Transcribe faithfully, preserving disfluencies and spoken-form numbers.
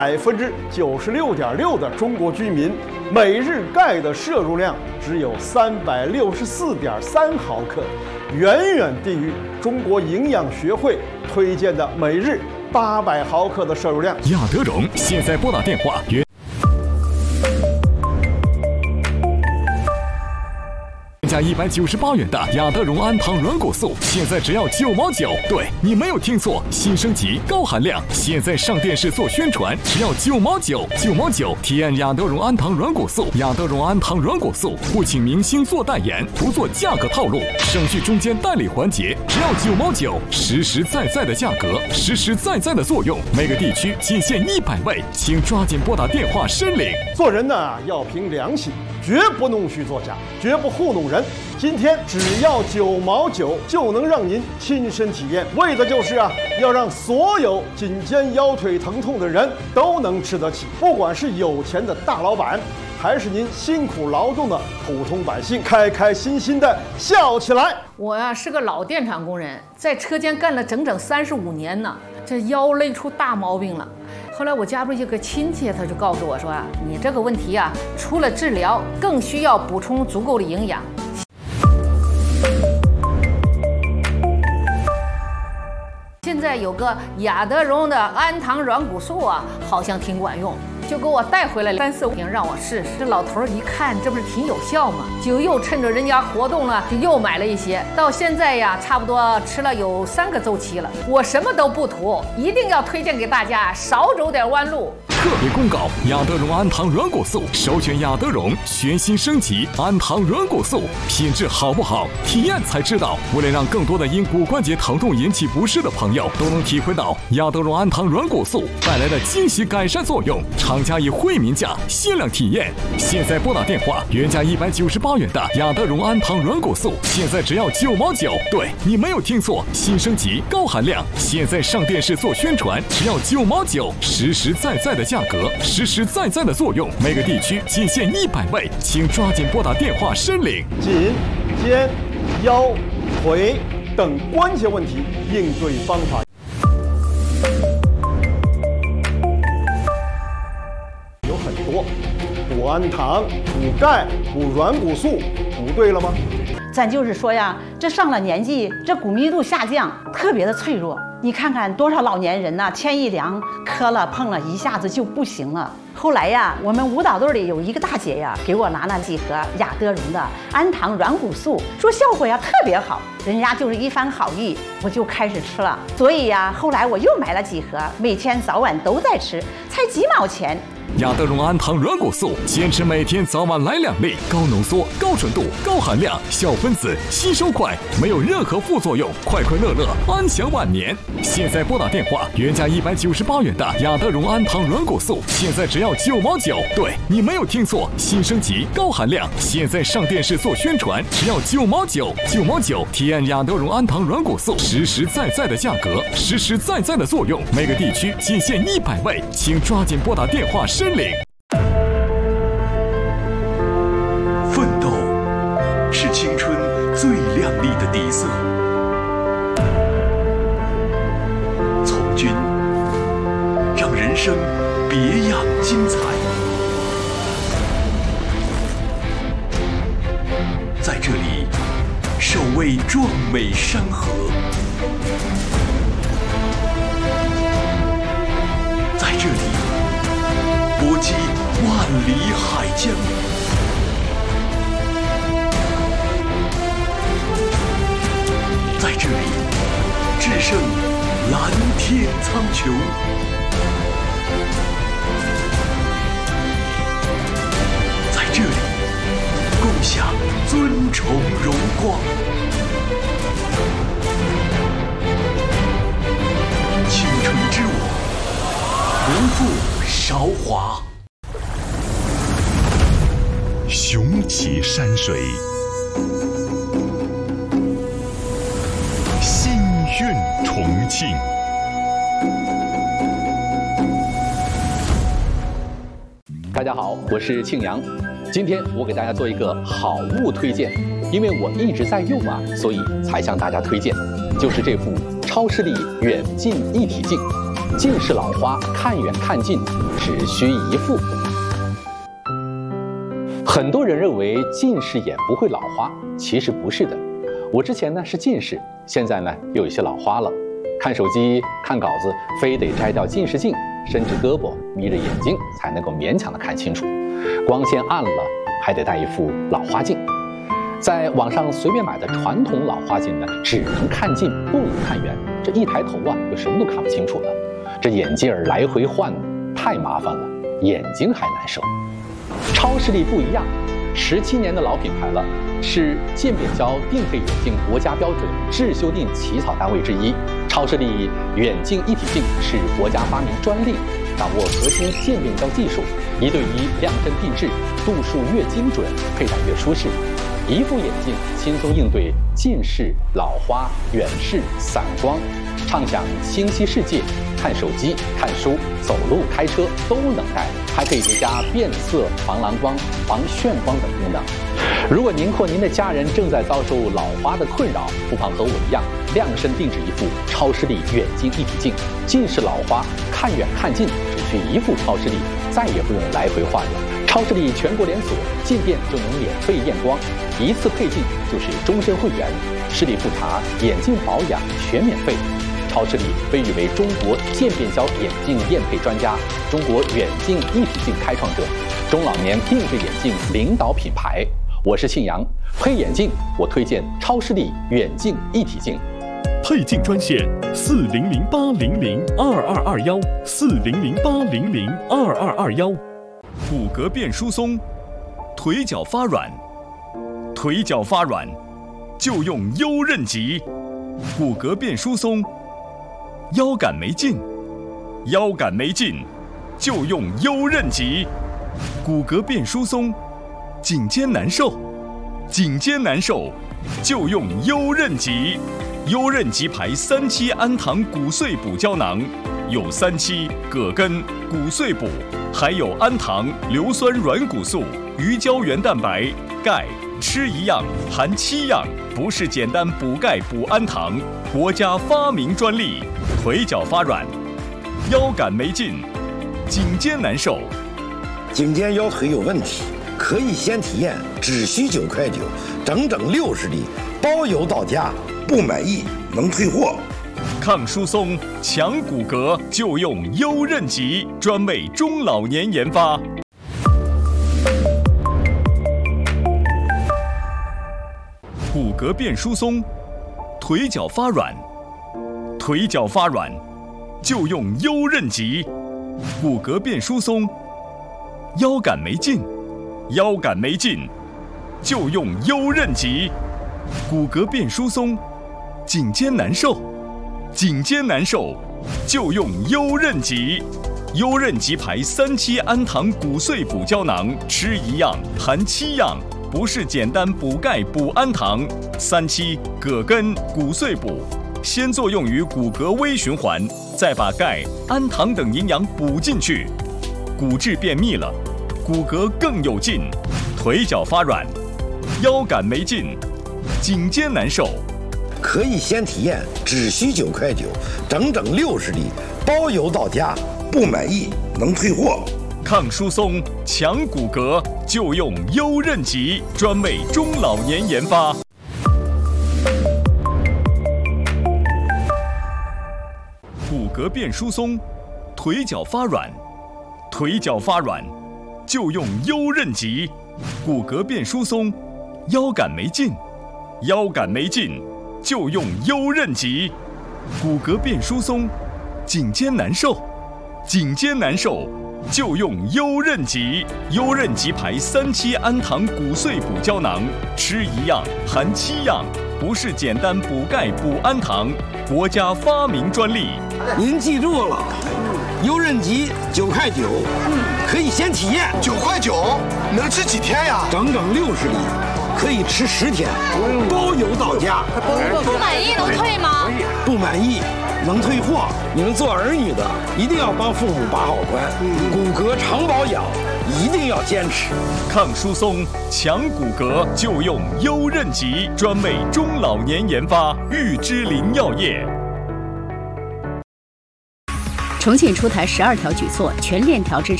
百分之九十六点六的中国居民每日钙的摄入量只有三百六十四点三毫克，远远低于中国营养学会推荐的每日八百毫克的摄入量。 亚德荣现在拨打电话约。加一百九十八元的亚德荣氨糖软骨素，现在只要九毛九。对，你没有听错，新升级高含量，现在上电视做宣传，只要九毛九，九毛九。体验亚德荣氨糖软骨素，亚德荣氨糖软骨素不请明星做代言，不做价格套路，省去中间代理环节，只要九毛九，实实在在的价格，实实在在的作用，每个地区仅限一百位，请抓紧拨打电话申领。 做人呢要凭良心，绝不弄虚作假，绝不糊弄人。今天只要九毛九就能让您亲身体验，为的就是啊，要让所有颈肩腰腿疼痛的人都能吃得起。不管是有钱的大老板，还是您辛苦劳动的普通百姓，开开心心的笑起来。 我呀是个老电厂工人，在车间干了整整三十五年呢，这腰累出大毛病了。后来我家中有个亲戚，他就告诉我说啊，你这个问题啊，除了治疗，更需要补充足够的营养。现在有个亚德荣的氨糖软骨素啊，好像挺管用，就给我带回来三四瓶让我试试。这老头一看，这不是挺有效吗？就又趁着人家活动了，就又买了一些。到现在呀，差不多吃了有三个周期了。我什么都不图，一定要推荐给大家，少走点弯路。 特别公告：亚德荣氨糖软骨素，首选亚德荣全新升级氨糖软骨素，品质好不好，体验才知道。为了让更多的因骨关节疼痛引起不适的朋友都能体会到亚德荣氨糖软骨素带来的惊喜改善作用，厂家以惠民价限量体验。现在拨打电话，原价一百九十八元的亚德荣氨糖软骨素，现在只要九毛九。对，你没有听错，新升级高含量，现在上电视做宣传，只要九毛九，实实在在的价格，实实在在的作用，每个地区仅限一百位，请抓紧拨打电话申领。 颈、肩、腰、腿等关节问题应对方法有很多，补氨糖、补钙、补软骨素，补对了吗？ 咱就是说呀，这上了年纪，这骨密度下降，特别的脆弱。你看看多少老年人呐、啊，天一凉，磕了碰了，一下子就不行了。后来呀，我们舞蹈队里有一个大姐呀，给我拿了几盒亚德荣的氨糖软骨素，说效果呀特别好，人家就是一番好意，我就开始吃了。所以呀，后来我又买了几盒，每天早晚都在吃，才几毛钱。 亚德荣氨糖软骨素，坚持每天早晚来两粒，高浓缩、高纯度、高含量，小分子，吸收快，没有任何副作用，快快乐乐，安享晚年。现在拨打电话，原价一百九十八元的亚德荣氨糖软骨素，现在只要九毛九。对，你没有听错，新升级高含量，现在上电视做宣传，只要九毛九，九毛九。体验亚德荣氨糖软骨素，实实在在的价格，实实在在的作用，每个地区仅限一百位，请抓紧拨打电话申领。 奋斗是青春最亮丽的底色，从军让人生别样精彩。在这里守卫壮美山河，在这里搏击万里海疆，在这里制胜蓝天苍穹，在这里共享尊崇荣光。青春之舞，不负韶华。 雄奇山水，心韵重庆。 大家好，我是庆阳。今天我给大家做一个好物推荐，因为我一直在用啊，所以才向大家推荐，就是这副超视力远近一体镜。 近视老花，看远看近只需一副。很多人认为近视眼不会老花，其实不是的。我之前呢是近视，现在呢又有些老花了。看手机、看稿子，非得摘掉近视镜，伸直胳膊，眯着眼睛，才能够勉强的看清楚。光线暗了，还得戴一副老花镜。在网上随便买的传统老花镜呢，只能看近，不能看远。这一抬头啊，就什么都看不清楚了。这眼镜儿来回换，太麻烦了，眼睛还难受。超视力不一样，十七年的老品牌了，是渐变焦定配眼镜国家标准质修订起草单位之一。超视力远近一体镜是国家发明专利，掌握核心渐变焦技术，一对一量身定制，度数越精准，佩戴越舒适。一副眼镜轻松应对近视、老花、远视、散光，畅享清晰世界，看手机、看书、走路、开车都能戴，还可以叠加变色、防蓝光、防眩光等功能。如果您或您的家人正在遭受老花的困扰，不妨和我一样，量身定制一副超视力远近一体镜，近视老花看远看近只需一副超视力，再也不用来回换了。超视力全国连锁，进店就能免费验光，一次配镜就是终身会员，视力复查、眼镜保养全免费。超视力被誉为中国渐变焦眼镜验配专家，中国远近一体镜开创者，中老年定制眼镜领导品牌。我是庆阳，配眼镜我推荐超视力远近一体镜。 配镜专线四零零八零零二二二幺四零零八零零二二二幺。 骨骼变疏松，腿脚发软，腿脚发软就用优韧极。骨骼变疏松，腰杆没劲，腰杆没劲就用优韧极。骨骼变疏松，颈肩难受，颈肩难受就用优韧极。优韧极牌三七氨糖骨碎补胶囊，有三七、葛根、骨碎补，还有氨糖、硫酸软骨素、鱼胶原蛋白、钙，吃一样含七样，不是简单补钙补氨糖，国家发明专利。腿脚发软，腰杆没劲，颈肩难受， 颈肩腰腿有问题，可以先体验，只需九块九，整整六十粒，包邮到家，不满意能退货。 抗疏松、强骨骼就用优韧极，专为中老年研发。骨骼变疏松，腿脚发软，腿脚发软就用优韧极。骨骼变疏松，腰杆没劲，腰杆没劲就用优韧极。骨骼变疏松，颈肩难受，颈肩难受就用优韧极。优韧极牌三七氨糖骨碎补胶囊，吃一样含七样，不是简单补钙补氨糖。三七、葛根、骨碎补，先作用于骨骼微循环，再把钙、氨糖等营养补进去，骨质变密了，骨骼更有劲。腿脚发软，腰杆没劲，颈肩难受， 可以先体验，只需九块九，整整六十粒，包邮到家，不满意能退货。 抗疏松、强骨骼就用优韧极，专为中老年研发。骨骼变疏松，腿脚发软，腿脚发软就用优韧极。骨骼变疏松，腰杆没劲，腰杆没劲就用优韧极。骨骼变疏松，颈肩难受，颈肩难受就用优韧极。优韧极牌三七氨糖骨碎补胶囊，吃一样含七样，不是简单补钙补氨糖，国家发明专利。 您记住了，优韧极九块九，可以先体验。 九块九能吃几天呀？ 整整六十粒，可以吃十天，包邮到家。 不满意能退吗？ 不满意能退货。你们做儿女的一定要帮父母把好关，骨骼常保养一定要坚持。 抗疏松、强骨骼就用优韧极，专为中老年研发。玉芝林药业。 重庆出台十二条举措，全链条支持